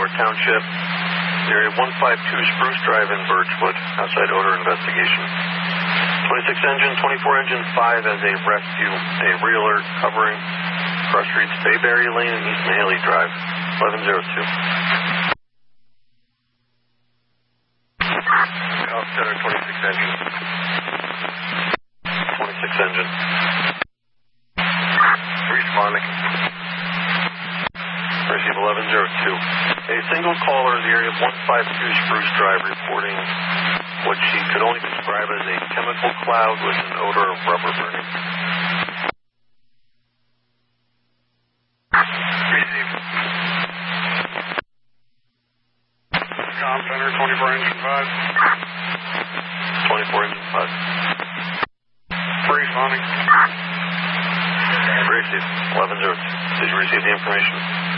North Township, area 152 Spruce Drive in Birchwood, outside odor investigation. 26 engine, 24 engine 5 as a rescue, a reeler covering cross streets Bayberry Lane and East Mahaley Drive, 1102. Golf Center, 26 engine. 26 engine. Responding. Receive 1102. A single caller in the area of 152 Spruce Drive reporting what she could only describe as a chemical cloud with an odor of rubber burning. Receive. Comm Center, 24 engine 5. 24 engine 5. Responding. Receive 1102. Did you receive the information?